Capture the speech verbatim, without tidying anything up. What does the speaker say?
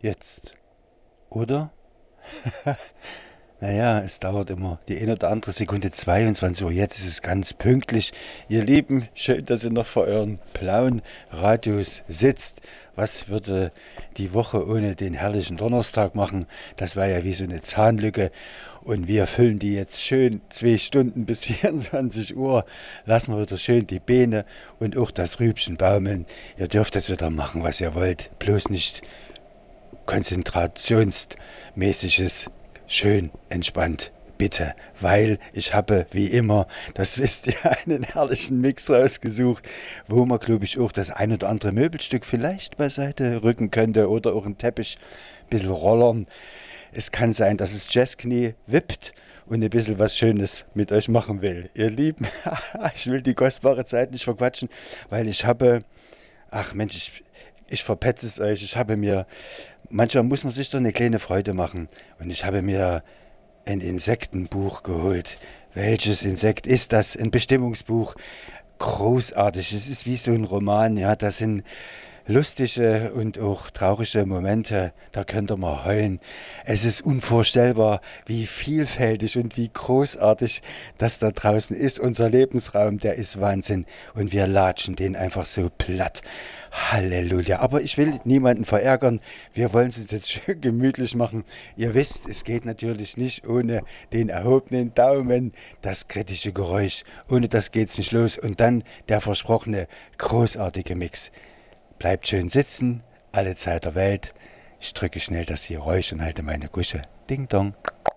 Jetzt, oder? Naja, es dauert immer die eine oder andere Sekunde, zweiundzwanzig Uhr. Jetzt ist es ganz pünktlich. Ihr Lieben, schön, dass ihr noch vor euren blauen Radios sitzt. Was würde die Woche ohne den herrlichen Donnerstag machen? Das war ja wie so eine Zahnlücke. Und wir füllen die jetzt schön zwei Stunden bis vierundzwanzig Uhr. Lassen wir wieder schön die Beine und auch das Rübchen baumeln. Ihr dürft jetzt wieder machen, was ihr wollt. Bloß nicht konzentrationsmäßiges, schön entspannt. Bitte, weil ich habe wie immer, das wisst ihr, einen herrlichen Mix rausgesucht, wo man, glaube ich, auch das ein oder andere Möbelstück vielleicht beiseite rücken könnte oder auch einen Teppich ein bisschen rollern. Es kann sein, dass es Jazzknie wippt und ein bisschen was Schönes mit euch machen will. Ihr Lieben, ich will die kostbare Zeit nicht verquatschen, weil ich habe, ach Mensch, ich, ich verpetze es euch. Ich habe mir, manchmal muss man sich doch eine kleine Freude machen. Und ich habe mir ein Insektenbuch geholt. Welches Insekt ist das? Ein Bestimmungsbuch. Großartig. Es ist wie so ein Roman. Ja, das sind lustige und auch traurige Momente. Da könnt ihr mal heulen. Es ist unvorstellbar, wie vielfältig und wie großartig das da draußen ist. Unser Lebensraum, der ist Wahnsinn. Und wir latschen den einfach so platt. Halleluja. Aber ich will niemanden verärgern. Wir wollen es uns jetzt schön gemütlich machen. Ihr wisst, es geht natürlich nicht ohne den erhobenen Daumen, das kritische Geräusch. Ohne das geht's nicht los. Und dann der versprochene großartige Mix. Bleibt schön sitzen, alle Zeit der Welt. Ich drücke schnell das Geräusch und halte meine Gusche. Ding dong.